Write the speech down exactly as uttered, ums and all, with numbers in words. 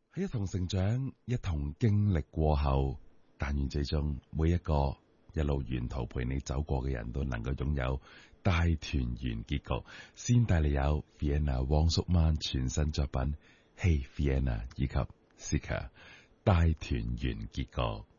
喺一同成長、一同經歷過後，但願最終每一個一路沿途陪你走過嘅人都能夠擁有大團圓結局。先帶你有 Vienna 黃淑曼全新作品《Hey Vienna》以及 Sika 大團圓結局。